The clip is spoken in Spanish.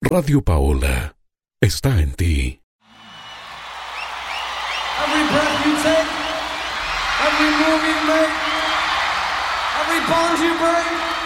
Radio Paola está en ti. Every breath you take, every move you make, every bond you break.